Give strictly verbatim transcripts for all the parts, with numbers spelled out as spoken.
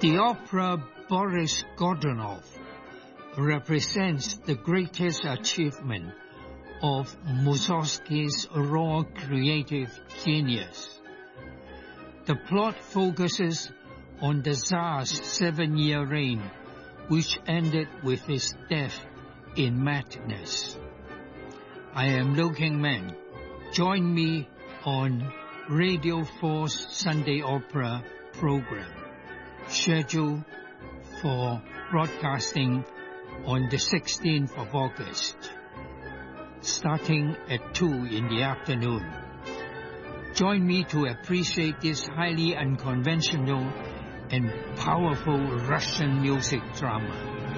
The opera Boris Godunov represents the greatest achievement of Mussorgsky's raw creative genius. The plot focuses on the Tsar's seven-year reign, which ended with his death in madness. I am Liu Kingman. Join me on Radio four's Sunday Opera program, scheduled for broadcasting on the sixteenth of August, starting at two in the afternoon. Join me to appreciate this highly unconventional and powerful Russian music drama.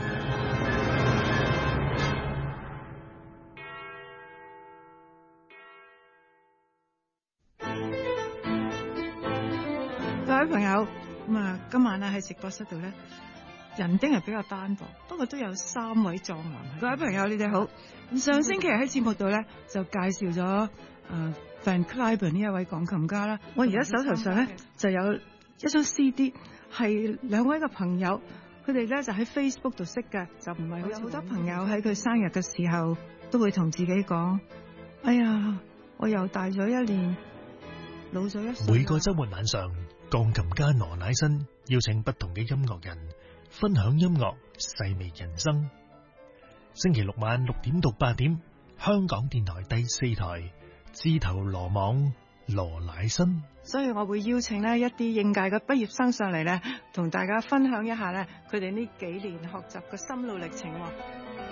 各位朋友，咁啊，今晚咧喺直播室度咧，人丁係比較單薄，不過都有三位壯男。各位朋友，你哋好。咁上星期喺節目度咧就介紹咗誒 Van Cliburn 呢一位鋼琴家啦。我而家手頭上咧就有一張 C D， 係兩位嘅朋友，佢哋咧就喺 Facebook 度識嘅，就唔係有好多朋友喺佢生日嘅時候都會同自己講：哎呀，我又大咗一年，老咗一歲。 每個週末晚上，鋼琴家羅乃新邀請不同嘅音樂人分享音樂，細味人生。星期六晚六點到八點，香港電台第四台，自投羅網羅乃新。 所以我會邀請呢一啲應屆嘅畢業生上嚟咧，同大家分享一下咧佢哋呢幾年學習嘅心路歷程。